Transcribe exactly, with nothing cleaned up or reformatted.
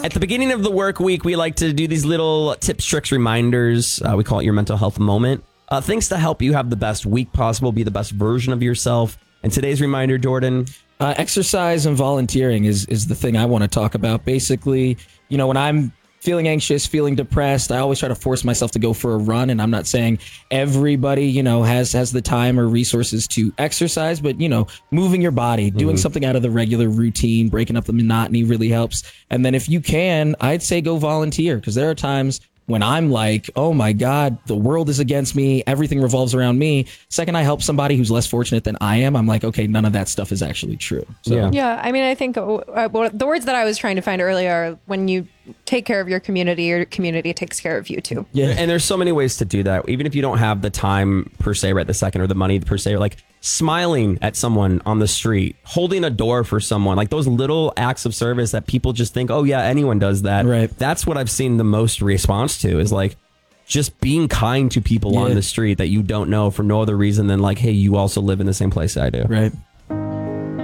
At the beginning of the work week, we like to do these little tips, tricks, reminders. Uh, we call it your mental health moment. Uh, things to help you have the best week possible, be the best version of yourself. And today's reminder, Jordan? Uh, exercise and volunteering is, is the thing I want to talk about. Basically, you know, when I'm feeling anxious, feeling depressed, I always try to force myself to go for a run. And I'm not saying everybody, you know, has has the time or resources to exercise, but, you know, moving your body, doing mm-hmm. something out of the regular routine, breaking up the monotony really helps. And then if you can, I'd say go volunteer, because there are times when I'm like, oh my God, the world is against me. Everything revolves around me. Second, I help somebody who's less fortunate than I am. I'm like, okay, none of that stuff is actually true. So. Yeah. yeah, I mean, I think uh, the words that I was trying to find earlier are when you take care of your community, your community takes care of you too. Yeah. And there's so many ways to do that. Even if you don't have the time per se right this second or the money per se, like smiling at someone on the street, holding a door for someone, like those little acts of service that people just think, oh yeah, anyone does that. Right. That's what I've seen the most response to, is like just being kind to people yeah. on the street that you don't know for no other reason than like, hey, you also live in the same place I do. Right.